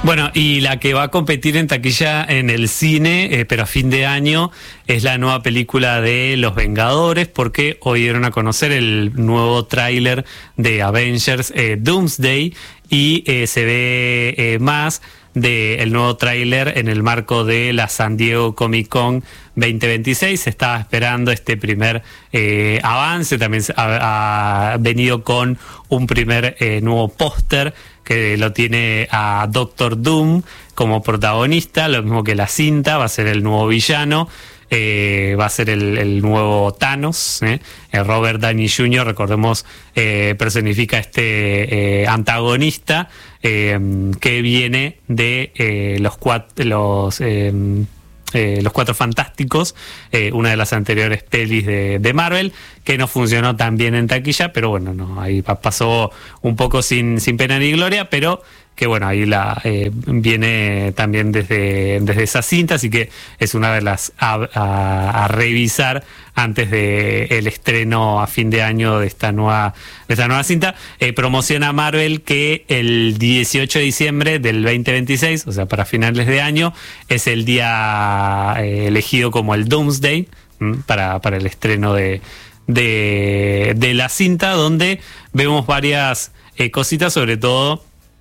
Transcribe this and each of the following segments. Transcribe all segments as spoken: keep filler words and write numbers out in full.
Bueno, y la que va a competir en taquilla en el cine, eh, pero a fin de año, es la nueva película de Los Vengadores, porque hoy dieron a conocer el nuevo tráiler de Avengers eh, Doomsday, y eh, se ve eh, más del nuevo tráiler en el marco de la San Diego Comic Con veinte veintiséis. Se estaba esperando este primer eh, avance, también ha, ha venido con un primer eh, nuevo póster que lo tiene a Doctor Doom como protagonista, lo mismo que la cinta, va a ser el nuevo villano. Eh, va a ser el, el nuevo Thanos, ¿eh? El Robert Downey junior, recordemos, eh, personifica este eh, antagonista eh, que viene de eh, los cuatro los eh, eh, los Cuatro Fantásticos, eh, una de las anteriores pelis de, de Marvel, que no funcionó tan bien en taquilla, pero bueno, no, ahí pasó un poco sin, sin pena ni gloria, pero que bueno, ahí la eh, viene también desde, desde esa cinta, así que es una de las a, a, a revisar antes de el estreno a fin de año de esta nueva, de esta nueva cinta. Eh, promociona Marvel que el dieciocho de diciembre del veinte veintiséis, o sea, para finales de año, es el día eh, elegido como el Doomsday, ¿m? para, para el estreno de, de, de la cinta, donde vemos varias eh, cositas, sobre todo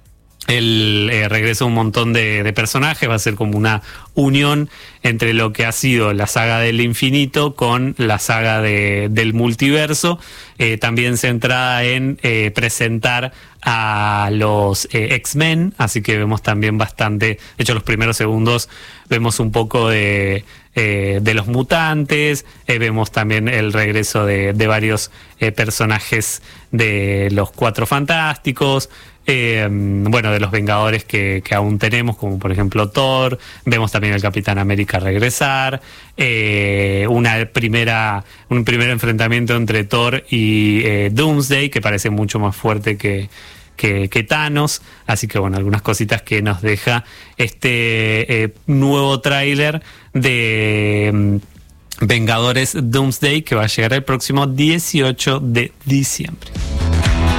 el eh, regreso de un montón de, de personajes. Va a ser como una unión entre lo que ha sido la saga del infinito con la saga de, del multiverso, eh, también centrada en eh, presentar a los eh, X-Men, así que vemos también bastante, de hecho los primeros segundos vemos un poco de, eh, de los mutantes, eh, vemos también el regreso de, de varios eh, personajes de los Cuatro Fantásticos, Eh, bueno, de los Vengadores que, que aún tenemos, como por ejemplo Thor. Vemos también al Capitán América regresar, eh, una primera un primer enfrentamiento entre Thor y eh, Doomsday, que parece mucho más fuerte que, que, que Thanos. Así que bueno, algunas cositas que nos deja este eh, nuevo tráiler de um, Vengadores Doomsday, que va a llegar el próximo dieciocho de diciembre.